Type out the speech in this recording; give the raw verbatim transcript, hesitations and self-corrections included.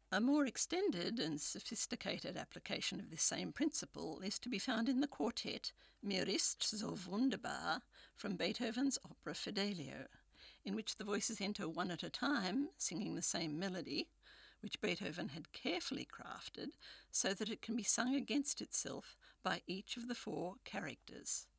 A more extended and sophisticated application of this same principle is to be found in the quartet Mir ist so wunderbar from Beethoven's opera Fidelio, in which the voices enter one at a time, singing the same melody, which Beethoven had carefully crafted so that it can be sung against itself by each of the four characters.